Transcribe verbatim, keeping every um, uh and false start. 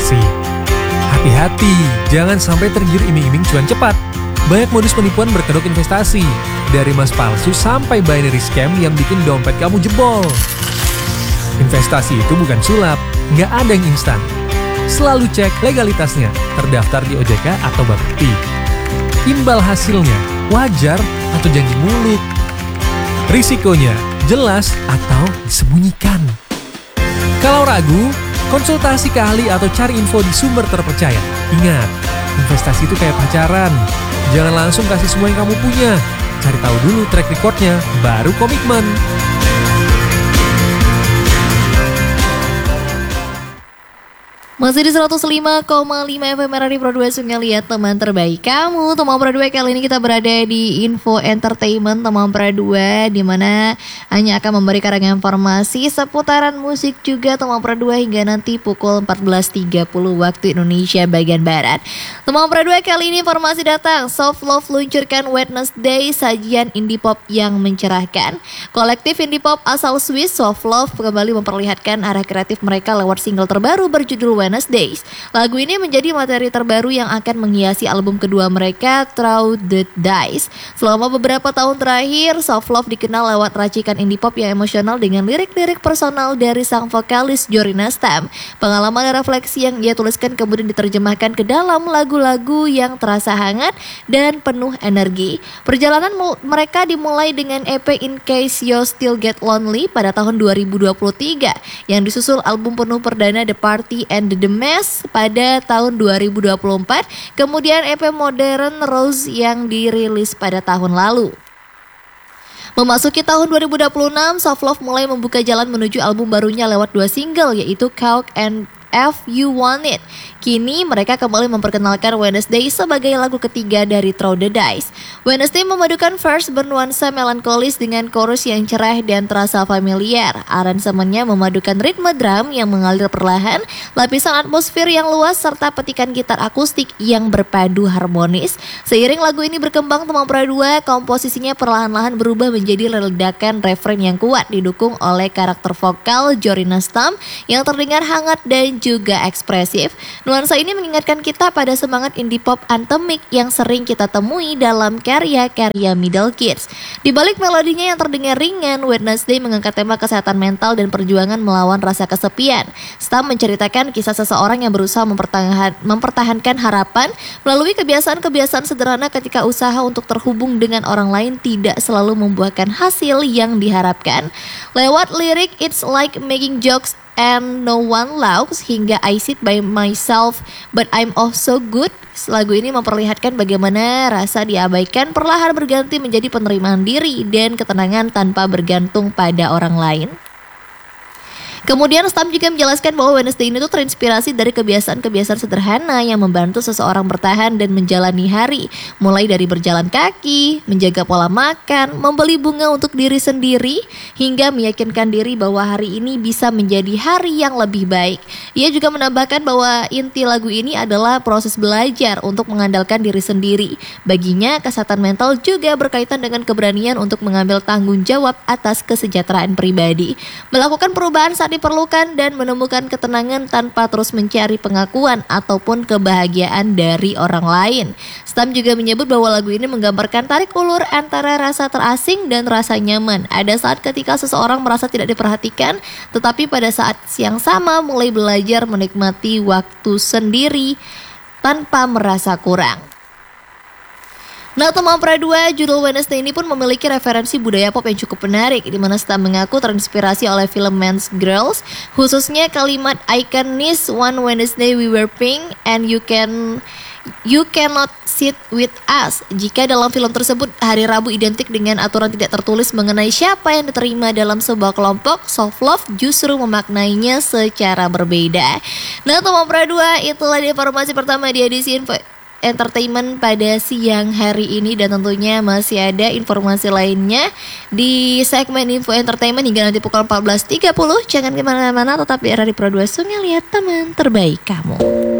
investasi. Hati-hati, jangan sampai tergiur iming-iming cuan cepat. Banyak modus penipuan berkedok investasi, dari emas palsu sampai binary scam yang bikin dompet kamu jebol. Investasi itu bukan sulap, nggak ada yang instan. Selalu cek legalitasnya, terdaftar di O J K atau Bapepti. Imbal hasilnya, wajar atau janji muluk. Risikonya, jelas atau disembunyikan. Kalau ragu, konsultasi ke ahli atau cari info di sumber terpercaya. Ingat, investasi itu kayak pacaran. Jangan langsung kasih semua yang kamu punya. Cari tahu dulu track recordnya, baru komitmen. Masih di seratus lima koma lima F M Radio Pro dua Sungai Lihat teman terbaik kamu. Teman Pro dua kali ini kita berada di Info Entertainment Teman Pro dua, di mana hanya akan memberikan ragam informasi seputaran musik juga Teman Pro dua hingga nanti pukul empat belas tiga puluh waktu Indonesia bagian Barat. Teman Pro dua kali ini informasi datang, Soft Love luncurkan Wednesday, sajian indie pop yang mencerahkan. Kolektif indie pop asal Swiss Soft Love kembali memperlihatkan arah kreatif mereka lewat single terbaru berjudul Wednesdays. Lagu ini menjadi materi terbaru yang akan menghiasi album kedua mereka, Through the Dice. Selama beberapa tahun terakhir, Soft Love dikenal lewat racikan indie pop yang emosional dengan lirik-lirik personal dari sang vokalis Jorina Stam. Pengalaman dan refleksi yang ia tuliskan kemudian diterjemahkan ke dalam lagu-lagu yang terasa hangat dan penuh energi. Perjalanan mereka dimulai dengan E P In Case You Still Get Lonely pada tahun dua ribu dua puluh tiga yang disusul album penuh perdana The Party and The Mess pada tahun dua ribu dua puluh empat, kemudian E P Modern Rose yang dirilis pada tahun lalu. Memasuki tahun dua ribu dua puluh enam, Soft Love mulai membuka jalan menuju album barunya lewat dua single, yaitu Coke and If You Want It. Kini mereka kembali memperkenalkan Wednesday sebagai lagu ketiga dari Throw the Dice. Wednesday memadukan verse bernuansa melankolis dengan chorus yang cerah dan terasa familiar. Aransemennya memadukan ritme drum yang mengalir perlahan, lapisan atmosfer yang luas serta petikan gitar akustik yang berpadu harmonis. Seiring lagu ini berkembang Teman Pro dua, komposisinya perlahan-lahan berubah menjadi ledakan refrain yang kuat didukung oleh karakter vokal Jorina Stam yang terdengar hangat dan juga ekspresif. Nuansa ini mengingatkan kita pada semangat indie pop anthemic yang sering kita temui dalam karya-karya middle kids. Di balik melodinya yang terdengar ringan, Wednesday mengangkat tema kesehatan mental dan perjuangan melawan rasa kesepian. Stam menceritakan kisah seseorang yang berusaha mempertahan, mempertahankan harapan melalui kebiasaan-kebiasaan sederhana ketika usaha untuk terhubung dengan orang lain tidak selalu membuahkan hasil yang diharapkan. Lewat lirik It's Like Making Jokes and No One Laughs hingga I Sit By Myself But I'm Oh So Good, lagu ini memperlihatkan bagaimana rasa diabaikan perlahan berganti menjadi penerimaan diri dan ketenangan tanpa bergantung pada orang lain. Kemudian Stam juga menjelaskan bahwa Wednesday ini tuh terinspirasi dari kebiasaan-kebiasaan sederhana yang membantu seseorang bertahan dan menjalani hari. Mulai dari berjalan kaki, menjaga pola makan, membeli bunga untuk diri sendiri, hingga meyakinkan diri bahwa hari ini bisa menjadi hari yang lebih baik. Ia juga menambahkan bahwa inti lagu ini adalah proses belajar untuk mengandalkan diri sendiri. Baginya, kesehatan mental juga berkaitan dengan keberanian untuk mengambil tanggung jawab atas kesejahteraan pribadi. Melakukan perubahan saat diperlukan dan menemukan ketenangan tanpa terus mencari pengakuan ataupun kebahagiaan dari orang lain. Stam juga menyebut bahwa lagu ini menggambarkan tarik ulur antara rasa terasing dan rasa nyaman. Ada saat ketika seseorang merasa tidak diperhatikan, tetapi pada saat yang sama mulai belajar menikmati waktu sendiri tanpa merasa kurang. Nah, Teman Pro dua, judul Wednesday ini pun memiliki referensi budaya pop yang cukup menarik, di mana Stam mengaku terinspirasi oleh film Men's Girls, khususnya kalimat ikonis One Wednesday we were pink and you can you cannot sit with us. Jika dalam film tersebut hari Rabu identik dengan aturan tidak tertulis mengenai siapa yang diterima dalam sebuah kelompok, Soft Love justru memaknainya secara berbeda. Nah, Teman Pro dua, itulah informasi pertama di edisi Info Entertainment pada siang hari ini, dan tentunya masih ada informasi lainnya di segmen Info Entertainment hingga nanti pukul empat belas tiga puluh. Jangan kemana-mana, tetap di Radio Pro dua Sungai Lihat teman terbaik kamu.